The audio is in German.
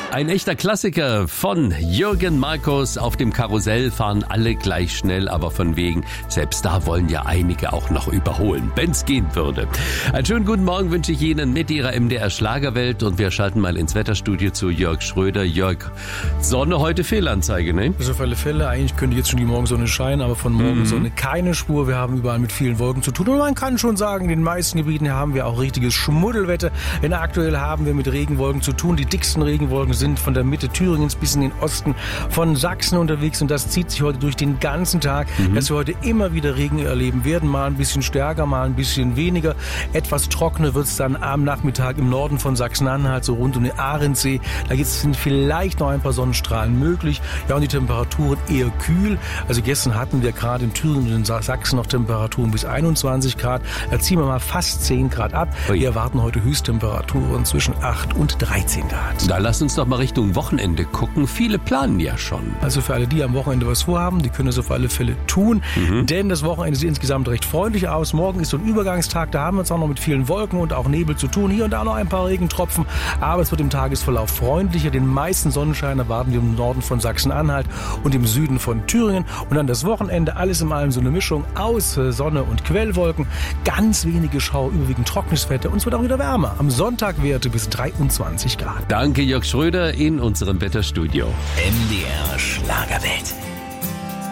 Ein echter Klassiker von Jürgen Markus. Auf dem Karussell fahren alle gleich schnell, aber von wegen, selbst da wollen ja einige auch noch überholen, wenn's gehen würde. Einen schönen guten Morgen wünsche ich Ihnen mit Ihrer MDR Schlagerwelt und wir schalten mal ins Wetterstudio zu Jörg Schröder. Jörg, Sonne heute Fehlanzeige, ne? Also auf alle Fälle, eigentlich könnte jetzt schon die Morgensonne scheinen, aber von Morgensonne keine Spur. Wir haben überall mit vielen Wolken zu tun und man kann schon sagen, in den meisten Gebieten haben wir auch richtiges Schmuddelwetter, denn aktuell haben wir mit Regenwolken zu tun. Die dicksten Regenwolken sind von der Mitte Thüringens bis in den Osten von Sachsen unterwegs und das zieht sich heute durch den ganzen Tag, dass wir heute immer wieder Regen erleben werden, mal ein bisschen stärker, mal ein bisschen weniger. Etwas trockener wird es dann am Nachmittag im Norden von Sachsen-Anhalt, so rund um den Ahrensee. Da sind vielleicht noch ein paar Sonnenstrahlen möglich. Ja, und die Temperaturen eher kühl. Also gestern hatten wir gerade in Thüringen und in Sachsen noch Temperaturen bis 21 Grad. Da ziehen wir mal fast 10 Grad ab. Wir erwarten heute Höchsttemperaturen zwischen 8 und 13 Grad. Da lass uns doch mal Richtung Wochenende gucken. Viele planen ja schon. Also für alle, die am Wochenende was vorhaben, die können es auf alle Fälle tun. Denn das Wochenende sieht insgesamt recht freundlich aus. Morgen ist so ein Übergangstag. Da haben wir es auch noch mit vielen Wolken und auch Nebel zu tun. Hier und da noch ein paar Regentropfen. Aber es wird im Tagesverlauf freundlicher. Den meisten Sonnenschein erwarten wir im Norden von Sachsen-Anhalt und im Süden von Thüringen. Und dann das Wochenende, alles in allem so eine Mischung aus Sonne und Quellwolken. Ganz wenige Schauer, überwiegend trockenes Wetter. Und es wird auch wieder wärmer. Am Sonntag Werte bis 23 Grad. Danke, Jörg Schröder in unserem Wetterstudio. MDR Schlagerwelt.